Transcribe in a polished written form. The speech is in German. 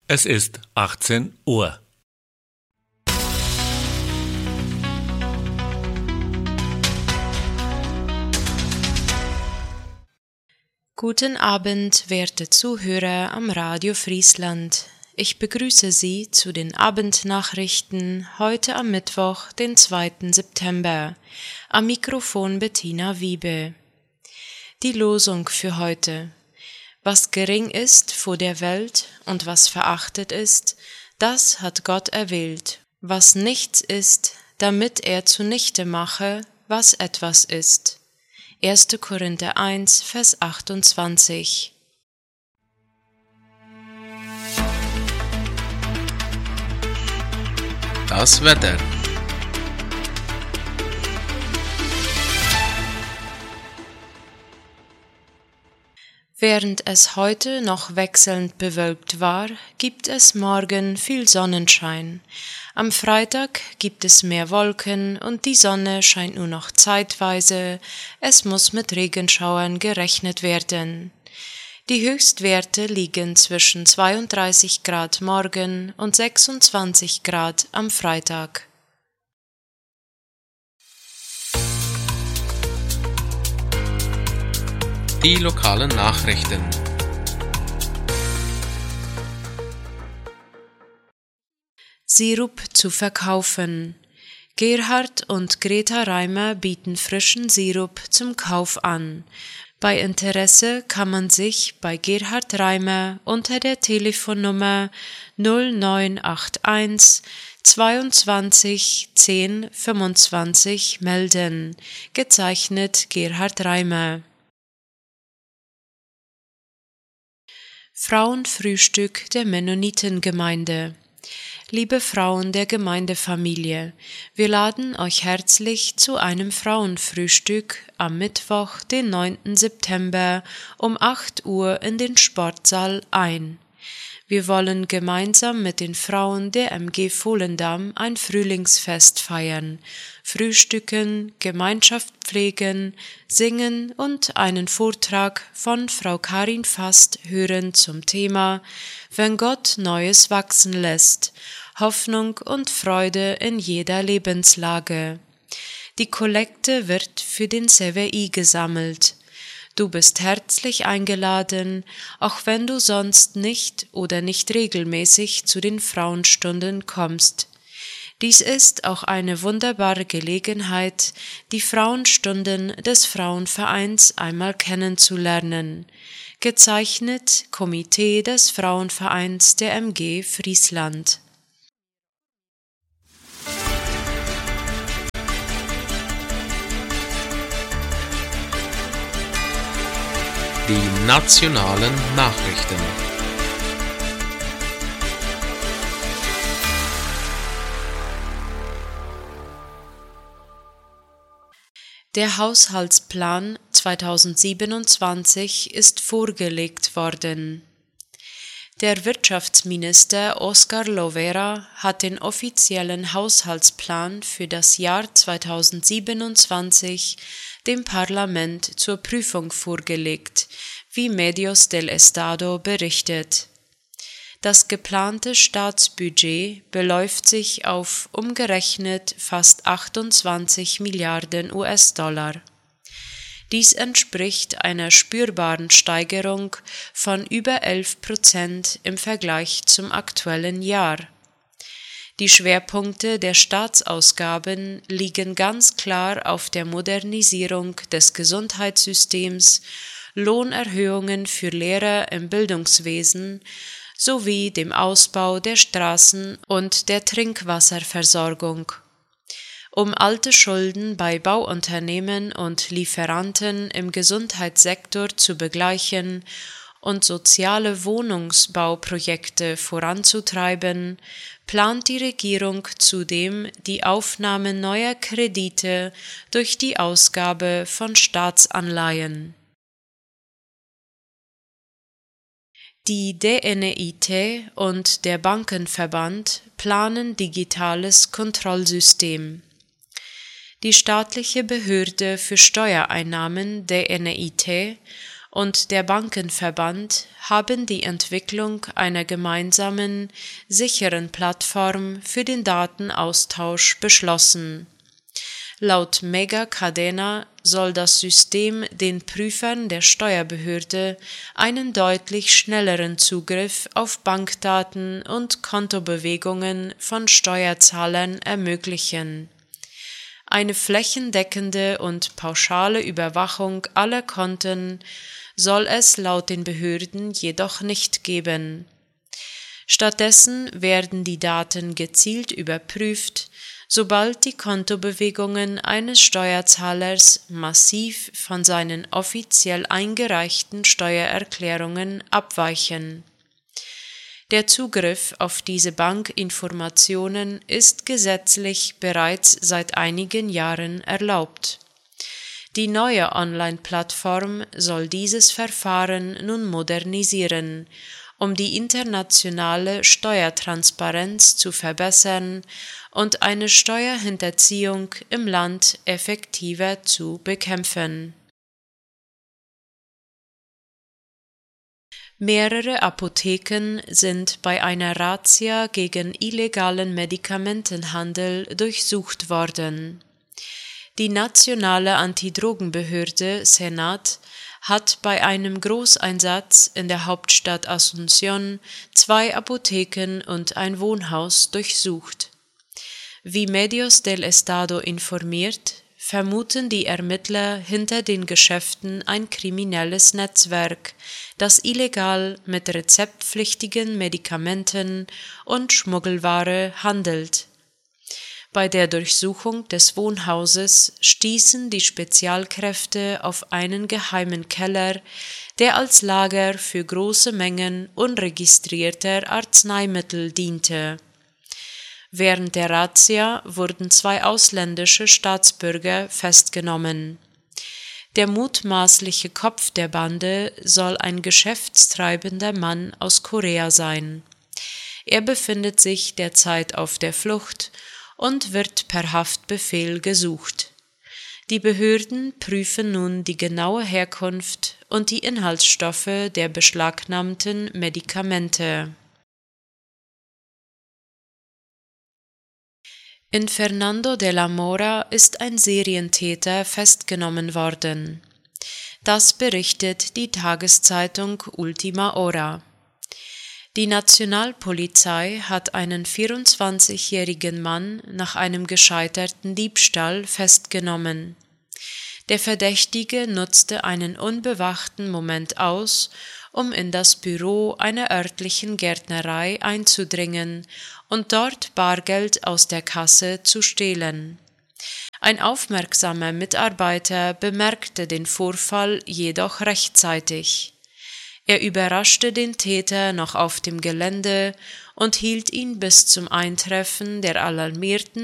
Es ist 18 Uhr. Guten Abend, werte Zuhörer am Radio Friesland. Ich begrüße Sie zu den Abendnachrichten heute am Mittwoch, den 2. September. Am Mikrofon Bettina Wiebe. Die Losung für heute: Was gering ist vor der Welt und was verachtet ist, das hat Gott erwählt. Was nichts ist, damit er zunichte mache, was etwas ist. 1. Korinther 1, Vers 28. Das Wetter. Während es heute noch wechselnd bewölkt war, gibt es morgen viel Sonnenschein. Am Freitag gibt es mehr Wolken und die Sonne scheint nur noch zeitweise. Es muss mit Regenschauern gerechnet werden. Die Höchstwerte liegen zwischen 32 Grad morgen und 26 Grad am Freitag. Die lokalen Nachrichten. Sirup zu verkaufen. Gerhard und Greta Reimer bieten frischen Sirup zum Kauf an. Bei Interesse kann man sich bei Gerhard Reimer unter der Telefonnummer 0981 22 10 25 melden. Gezeichnet Gerhard Reimer. Frauenfrühstück der Mennonitengemeinde. Liebe Frauen der Gemeindefamilie, wir laden euch herzlich zu einem Frauenfrühstück am Mittwoch, den 9. September um 8 Uhr in den Sportsaal ein. Wir wollen gemeinsam mit den Frauen der MG Volendam ein Frühlingsfest feiern, frühstücken, Gemeinschaft pflegen, singen und einen Vortrag von Frau Karin Fast hören zum Thema »Wenn Gott Neues wachsen lässt – Hoffnung und Freude in jeder Lebenslage«. Die Kollekte wird für den CWI gesammelt. Du bist herzlich eingeladen, auch wenn du sonst nicht oder nicht regelmäßig zu den Frauenstunden kommst. Dies ist auch eine wunderbare Gelegenheit, die Frauenstunden des Frauenvereins einmal kennenzulernen. Gezeichnet Komitee des Frauenvereins der MG Friesland. Die nationalen Nachrichten. Der Haushaltsplan 2027 ist vorgelegt worden. Der Wirtschaftsminister Oscar Lovera hat den offiziellen Haushaltsplan für das Jahr 2027 dem Parlament zur Prüfung vorgelegt, wie Medios del Estado berichtet. Das geplante Staatsbudget beläuft sich auf umgerechnet fast 28 Milliarden US-Dollar. Dies entspricht einer spürbaren Steigerung von über 11% im Vergleich zum aktuellen Jahr. Die Schwerpunkte der Staatsausgaben liegen ganz klar auf der Modernisierung des Gesundheitssystems, Lohnerhöhungen für Lehrer im Bildungswesen sowie dem Ausbau der Straßen- und der Trinkwasserversorgung. Um alte Schulden bei Bauunternehmen und Lieferanten im Gesundheitssektor zu begleichen und soziale Wohnungsbauprojekte voranzutreiben, plant die Regierung zudem die Aufnahme neuer Kredite durch die Ausgabe von Staatsanleihen. Die DNIT und der Bankenverband planen digitales Kontrollsystem. Die staatliche Behörde für Steuereinnahmen DNIT und der Bankenverband haben die Entwicklung einer gemeinsamen, sicheren Plattform für den Datenaustausch beschlossen. Laut Mega Cadena soll das System den Prüfern der Steuerbehörde einen deutlich schnelleren Zugriff auf Bankdaten und Kontobewegungen von Steuerzahlern ermöglichen. Eine flächendeckende und pauschale Überwachung aller Konten soll es laut den Behörden jedoch nicht geben. Stattdessen werden die Daten gezielt überprüft, sobald die Kontobewegungen eines Steuerzahlers massiv von seinen offiziell eingereichten Steuererklärungen abweichen. Der Zugriff auf diese Bankinformationen ist gesetzlich bereits seit einigen Jahren erlaubt. Die neue Online-Plattform soll dieses Verfahren nun modernisieren, um die internationale Steuertransparenz zu verbessern und eine Steuerhinterziehung im Land effektiver zu bekämpfen. Mehrere Apotheken sind bei einer Razzia gegen illegalen Medikamentenhandel durchsucht worden. Die nationale Antidrogenbehörde Senat hat bei einem Großeinsatz in der Hauptstadt Asunción 2 Apotheken und ein Wohnhaus durchsucht. Wie Medios del Estado informiert, vermuten die Ermittler hinter den Geschäften ein kriminelles Netzwerk, das illegal mit rezeptpflichtigen Medikamenten und Schmuggelware handelt. Bei der Durchsuchung des Wohnhauses stießen die Spezialkräfte auf einen geheimen Keller, der als Lager für große Mengen unregistrierter Arzneimittel diente. Während der Razzia wurden 2 ausländische Staatsbürger festgenommen. Der mutmaßliche Kopf der Bande soll ein geschäftstreibender Mann aus Korea sein. Er befindet sich derzeit auf der Flucht und wird per Haftbefehl gesucht. Die Behörden prüfen nun die genaue Herkunft und die Inhaltsstoffe der beschlagnahmten Medikamente. In Fernando de la Mora ist ein Serientäter festgenommen worden. Das berichtet die Tageszeitung Última Hora. Die Nationalpolizei hat einen 24-jährigen Mann nach einem gescheiterten Diebstahl festgenommen. Der Verdächtige nutzte einen unbewachten Moment aus, um in das Büro einer örtlichen Gärtnerei einzudringen und dort Bargeld aus der Kasse zu stehlen. Ein aufmerksamer Mitarbeiter bemerkte den Vorfall jedoch rechtzeitig. Er überraschte den Täter noch auf dem Gelände und hielt ihn bis zum Eintreffen der alarmierten